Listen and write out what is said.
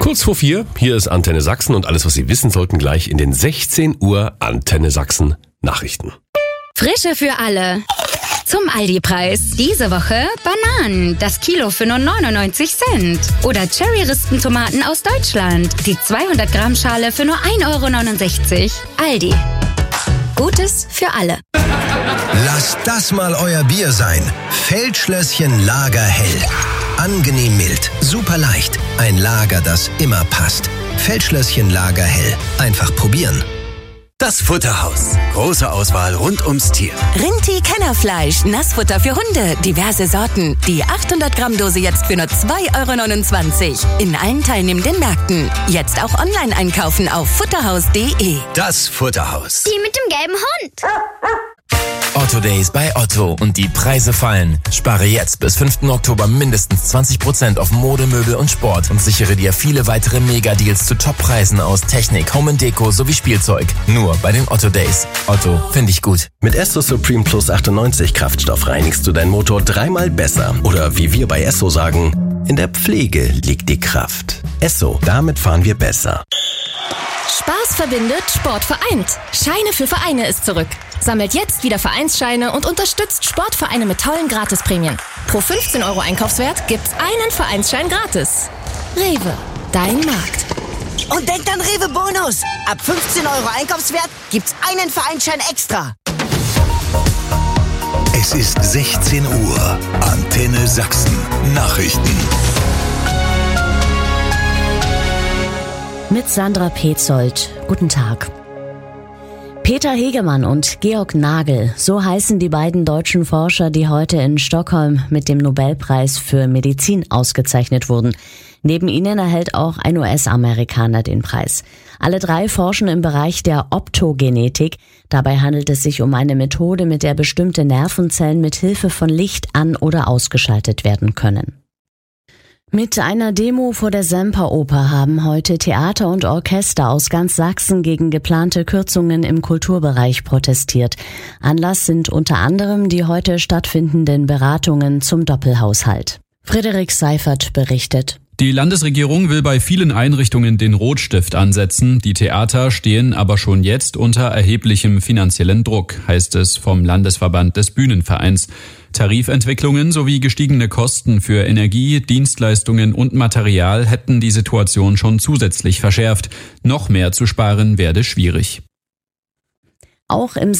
Kurz vor 4, hier ist Antenne Sachsen und alles, was Sie wissen sollten, gleich in den 16 Uhr Antenne Sachsen Nachrichten. Frische für alle. Zum Aldi-Preis. Diese Woche Bananen, das Kilo für nur 99 Cent. Oder Cherry-Rispentomaten aus Deutschland, die 200 Gramm Schale für nur 1,69 €. Aldi. Gutes für alle. Lasst das mal euer Bier sein. Feldschlösschen Lagerhell. Angenehm mild, super leicht. Ein Lager, das immer passt. Feldschlösschen Lagerhell. Einfach probieren. Das Futterhaus. Große Auswahl rund ums Tier. Rinti-Kennerfleisch, Nassfutter für Hunde, diverse Sorten. Die 800 Gramm Dose jetzt für nur 2,29 € in allen teilnehmenden Märkten. Jetzt auch online einkaufen auf futterhaus.de. Das Futterhaus. Die mit dem gelben Hund. Otto Days bei Otto und die Preise fallen. Spare jetzt bis 5. Oktober mindestens 20% auf Mode, Möbel und Sport und sichere dir viele weitere Mega-Deals zu Top-Preisen aus Technik, Home & Deko sowie Spielzeug. Nur bei den Otto Days. Otto, finde ich gut. Mit Esso Supreme Plus 98 Kraftstoff reinigst du deinen Motor 3-mal besser. Oder wie wir bei Esso sagen, in der Pflege liegt die Kraft. Esso, damit fahren wir besser. Spaß verbindet, Sport vereint. Scheine für Vereine ist zurück. Sammelt jetzt wieder Vereinsscheine und unterstützt Sportvereine mit tollen Gratisprämien. Pro 15 € Einkaufswert gibt's einen Vereinsschein gratis. Rewe, dein Markt. Und denkt an Rewe Bonus. Ab 15 € Einkaufswert gibt's einen Vereinsschein extra. Es ist 16 Uhr. Antenne Sachsen. Nachrichten. Mit Sandra Petzold. Guten Tag. Peter Hegemann und Georg Nagel, so heißen die beiden deutschen Forscher, die heute in Stockholm mit dem Nobelpreis für Medizin ausgezeichnet wurden. Neben ihnen erhält auch ein US-Amerikaner den Preis. Alle drei forschen im Bereich der Optogenetik. Dabei handelt es sich um eine Methode, mit der bestimmte Nervenzellen mit Hilfe von Licht an- oder ausgeschaltet werden können. Mit einer Demo vor der Semperoper haben heute Theater und Orchester aus ganz Sachsen gegen geplante Kürzungen im Kulturbereich protestiert. Anlass sind unter anderem die heute stattfindenden Beratungen zum Doppelhaushalt. Frederik Seifert berichtet. Die Landesregierung will bei vielen Einrichtungen den Rotstift ansetzen. Die Theater stehen aber schon jetzt unter erheblichem finanziellen Druck, heißt es vom Landesverband des Bühnenvereins. Tarifentwicklungen sowie gestiegene Kosten für Energie, Dienstleistungen und Material hätten die Situation schon zusätzlich verschärft. Noch mehr zu sparen werde schwierig. Auch im